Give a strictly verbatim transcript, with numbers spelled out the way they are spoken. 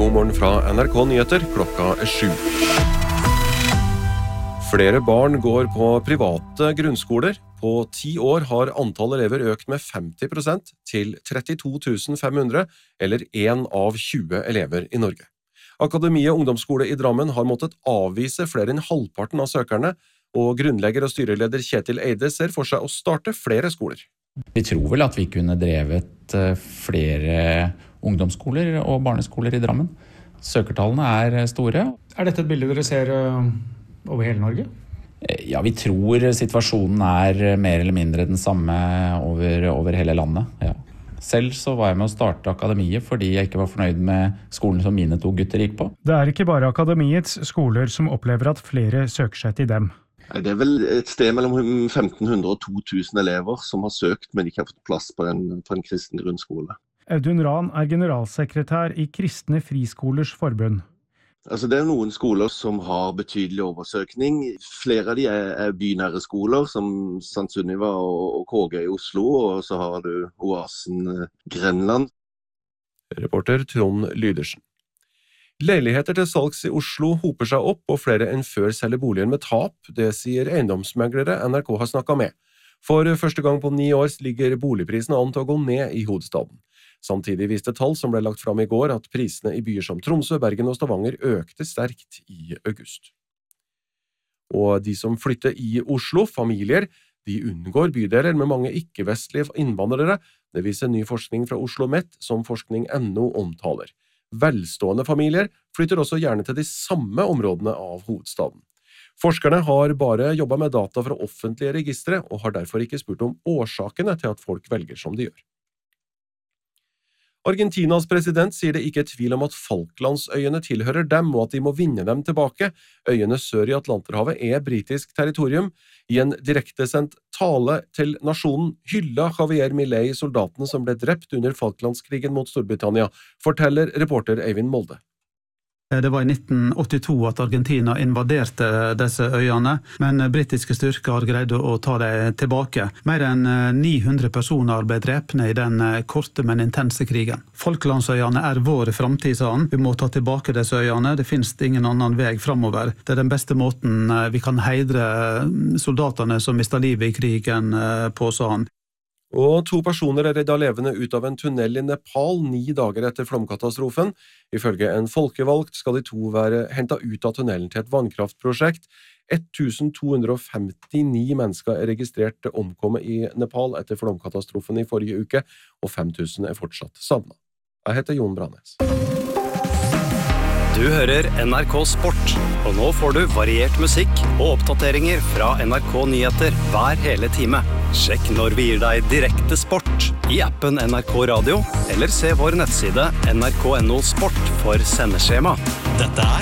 God morgen fra N R K Nyheter, klokka er sju. Flere barn går på private grunnskoler. På ti år har antall elever økt med femti prosent til trettito tusen fem hundre, eller en av tjue elever i Norge. Akademiet ungdomsskole i Drammen har måttet avvise flere enn halvparten av søkerne, og grunnlegger og styreleder Kjetil Eide ser for seg å starte flere skoler. Vi tror vel at vi kunne drevet flere ungdomsskoler og barneskoler i Drammen. Søkertallene er store. Er dette et bilde dere ser over hele Norge? Ja, vi tror situasjonen er mer eller mindre den samme over, over hele landet. Ja. Selv så var jeg med å starte akademiet fordi jeg ikke var fornøyd med skolen som mine to gutter gikk på. Det er ikke bare akademiets skoler som opplever at flere søker seg til dem. Det er vel et sted mellom femten hundre og to tusen elever som har søkt, men ikke har fått plass på en, på en kristen grunnskole. Audun Rahn er generalsekretær i Kristne Friskolers Forbund. Altså, det er noen skoler som har betydelig oversøkning. Flere av de er, er bynære skoler, som Sant Sunniva og, og K G i Oslo, og så har du Oasen Grenland. Reporter Trond Lydersen. Leiligheter til salgs i Oslo hoper seg opp, og flere enn før selger boliger med tap. Det sier eiendomsmeglere N R K har snakket med. For første gang på ni år ligger boligprisene an til å gå ned i hovedstaden. Samtidig viste tall som ble lagt fram i går at prisene i byer som Tromsø, Bergen og Stavanger økte sterkt i august. Og de som flytter i Oslo, familier, de unngår bydeler med mange ikke-vestlige innvandrere. Det viser ny forskning fra Oslo Met, som forskning punktum no omtaler. Velstående familier flytter også gjerne til de samme områdene av hovedstaden. Forskerne har bare jobbet med data fra offentlige registre, og har derfor ikke spurt om årsakene til at folk velger som de gjør. Argentinas president sier det ikke er tvil om at Falklandsøyene tilhører dem, og at de må vinne dem tilbake. Øyene sør i Atlanterhavet er britisk territorium. I en direktesendt tale til nasjonen hylla Javier Milei soldatene som ble drept under Falklandskrigen mot Storbritannia, forteller reporter Eivind Molde. Det var i nitten åttito at Argentina invaderte disse øyene, men britiske styrker greide å ta dem tilbake. Mer enn ni hundre personer ble drepne i den korte, men intense krigen. Falklandsøyene er vår framtid, sa han. Vi må ta tilbake disse øyene. Det finnes ingen annen vei fremover. Det er den beste måten vi kan heidre soldatene som mistet livet i krigen på, sa han. Og to personer er reddet levende ut av en tunnel i Nepal ni dager etter flomkatastrofen. Ifølge en folkevalgt skal de to være hentet ut av tunnelen til et vannkraftprosjekt. tolv hundre femtini mennesker er registrert omkommet i Nepal etter flomkatastrofen i forrige uke, og fem tusen er fortsatt savnet. Jeg heter Jon Branes. Du hører N R K Sport, og nå får du variert musikk og oppdateringer fra N R K Nyheter hver hele time. Sjekk når vi gir deg direkte sport i appen N R K Radio, eller se vår nettside N R K punktum no sport for sendeskjema. Dette er